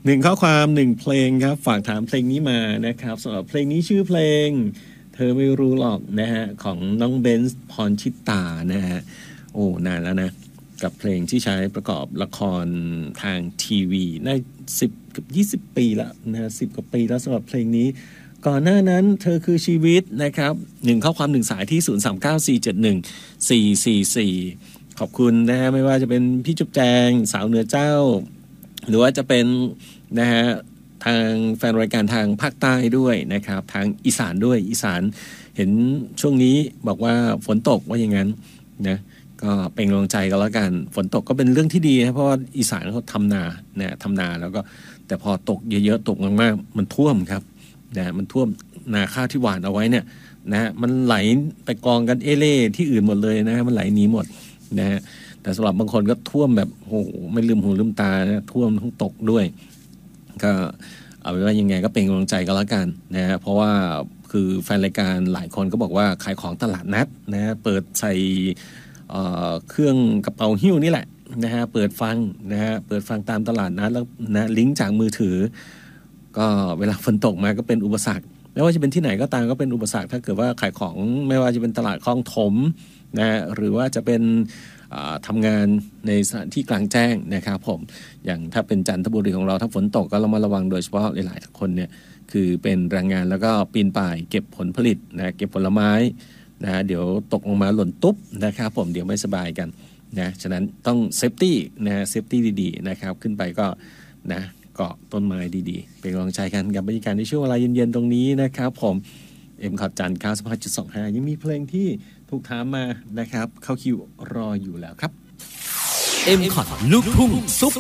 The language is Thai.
1ข้อความ1เพลงครับฝากถามเพลงนี้มานะครับสำหรับเพลงนี้ชื่อเพลงเธอไม่รู้หรอกนะฮะของน้องเบนซ์พรชิตานะฮะโอ้นานแล้วนะกับเพลงที่ใช้ประกอบละครทางทีวีน่า10กับ20ปีแล้วนะฮะ10กว่าปีแล้วสำหรับเพลงนี้ก่อนหน้านั้นเธอคือชีวิตนะครับ1ข้อความ1สายที่0394714444ขอบคุณนะฮะไม่ว่าจะเป็นพี่จุ๊บแจงสาวเหนือเจ้าหรือว่าจะเป็นนะฮะทางแฟนรายการทางภาคใต้ด้วยนะครับทางอีสานด้วยอีสานเห็นช่วงนี้บอกว่าฝนตกว่าอย่างนั้นนะก็เป็นกำลังใจกันแล้วกันฝนตกก็เป็นเรื่องที่ดีนะเพราะว่าอีสานเขาทำนาเนี่ยทำนาแล้วก็แต่พอตกเยอะๆตกมากๆมันท่วมครับนะมันท่วมนาข้าวที่หว่านเอาไว้เนี่ยนะมันไหลไปกองกันเล่ที่อื่นหมดเลยนะมันไหลหนีหมดนะฮะแต่สำหรับบางคนก็ท่วมแบบโหไม่ลืมหูลืมตานะท่วมทั้งตกด้วยก็เอาไว้ว่ายังไงก็เป็นกำลังใจกันแล้วกันนะฮะเพราะว่าคือแฟนรายการหลายคนก็บอกว่าขายของตลาดนัดนะเปิดใส่เครื่องกระเป๋าหิ้วนี่แหละนะฮะเปิดฟังนะฮะเปิดฟังตามตลาดนัดแล้วนะลิงก์จากมือถือก็เวลาฝนตกมาก็เป็นอุปสรรคไม่ว่าจะเป็นที่ไหนก็ตามก็เป็นอุปสรรคถ้าเกิดว่าขายของไม่ว่าจะเป็นตลาดคลองถมนะหรือว่าจะเป็นทำงานในสถานที่กลางแจ้งนะครับผมอย่างถ้าเป็นจันทบุรีของเราถ้าฝนตกก็เรามาระวังโดยเฉพาะหลายๆคนเนี่ยคือเป็นแรงงานแล้วก็ปีนป่ายเก็บผลผลิตนะเก็บผลไม้นะเดี๋ยวตกลงมาหล่นตุ๊บนะครับผมเดี๋ยวไม่สบายกันนะฉะนั้นต้องเซฟตี้นะเซฟตี้ดีๆนะครับขึ้นไปก็นะเกาะต้นไม้ดีๆเป็นกำลังใจกันกับบรรยากาศในช่วงเวลาเย็นๆตรงนี้นะครับผมเอ็มขับจันทร์ 95.25 ยังมีเพลงที่ถูกถามมานะครับเข้าคิวรออยู่แล้วครับ M-Cut ลูกทุ่งซุป